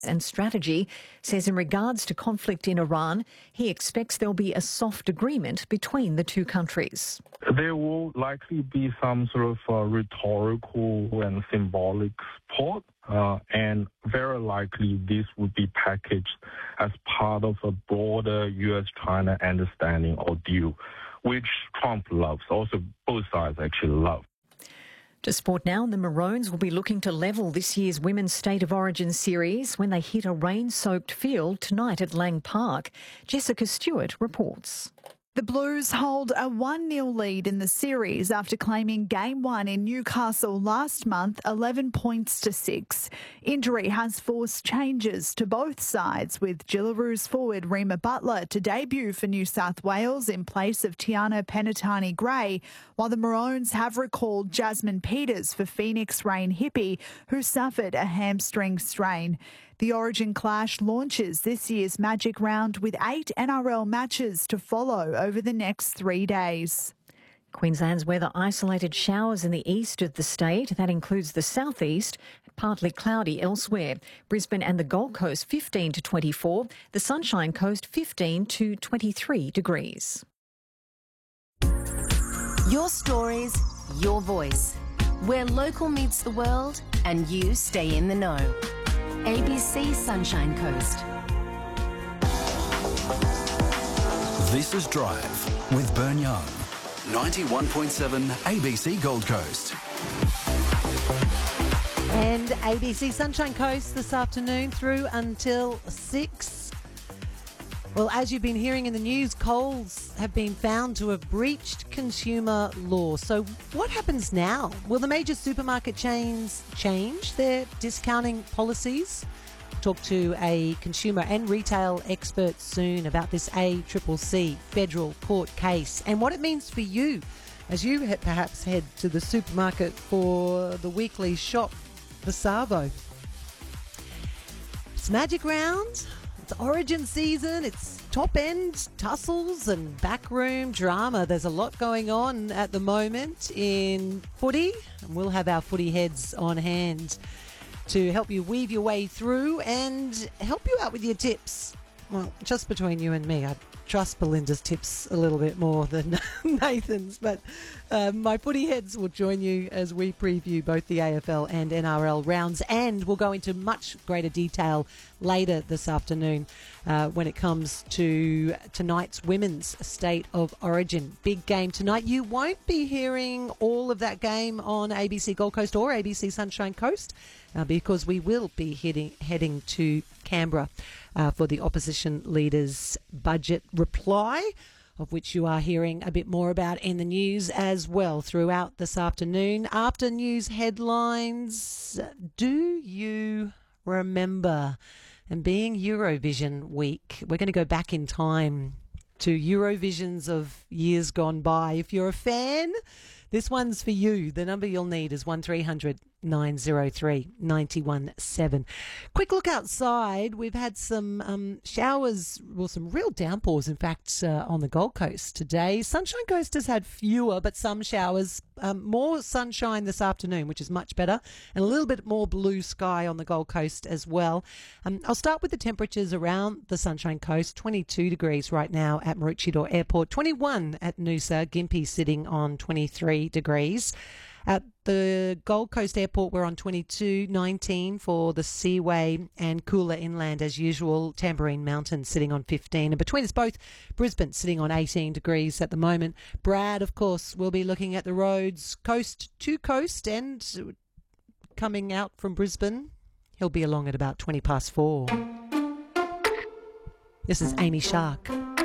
and strategy, says in regards to conflict in Iran, he expects there'll be a soft agreement between the two countries. There will likely be some sort of rhetorical and symbolic support, and very likely this would be packaged as part of a broader U.S.-China understanding or deal, which Trump loves, also both sides actually love. To sport now, the Maroons will be looking to level this year's Women's State of Origin series when they hit a rain-soaked field tonight at Lang Park. Jessica Stewart reports. The Blues hold a 1-0 lead in the series after claiming Game 1 in Newcastle last month, 11 points to 6. Injury has forced changes to both sides, with Jillaroos forward Rima Butler to debut for New South Wales in place of Tiana Penitani-Gray, while the Maroons have recalled Jasmine Peters for Phoenix Rain Hippie, who suffered a hamstring strain. The Origin Clash launches this year's Magic Round with 8 NRL matches to follow over the next 3 days. Queensland's weather: isolated showers in the east of the state. That includes the southeast, partly cloudy elsewhere. Brisbane and the Gold Coast 15 to 24. The Sunshine Coast 15 to 23 degrees. Your stories, your voice. Where local meets the world and you stay in the know. ABC Sunshine Coast. This is Drive with Bern Young. 91.7 ABC Gold Coast. And ABC Sunshine Coast this afternoon through until 6. Well, as you've been hearing in the news, Coles have been found to have breached consumer law. So what happens now? Will the major supermarket chains change their discounting policies? Talk to a consumer and retail expert soon about this ACCC federal court case and what it means for you as you perhaps head to the supermarket for the weekly shop, the Savo. It's Magic Round. It's Origin season, it's top-end tussles and backroom drama. There's a lot going on at the moment in footy, and we'll have our footy heads on hand to help you weave your way through and help you out with your tips. Well, just between you and me, I trust Belinda's tips a little bit more than Nathan's, but my footy heads will join you as we preview both the AFL and NRL rounds, and we'll go into much greater detail later this afternoon when it comes to tonight's Women's State of Origin. Big game tonight. You won't be hearing all of that game on ABC Gold Coast or ABC Sunshine Coast because we will be heading to Canberra for the opposition leader's budget reply, of which you are hearing a bit more about in the news as well throughout this afternoon. After news headlines, do you remember? And being Eurovision week, we're going to go back in time to Eurovisions of years gone by. If you're a fan, this one's for you. The number you'll need is 1300 903 917. Quick look outside. We've had some showers, well, some real downpours, in fact, on the Gold Coast today. Sunshine Coast has had fewer, but some showers. More sunshine this afternoon, which is much better, and a little bit more blue sky on the Gold Coast as well. I'll start with the temperatures around the Sunshine Coast. 22 degrees right now at Maroochydore Airport, 21 at Noosa, Gympie sitting on 23 degrees. At the Gold Coast Airport, we're on 22, 19 for the Seaway, and cooler inland as usual. Tamborine Mountain sitting on 15. And between us both, Brisbane sitting on 18 degrees at the moment. Brad, of course, will be looking at the roads coast to coast and coming out from Brisbane. He'll be along at about 4:20. This is Amy Shark.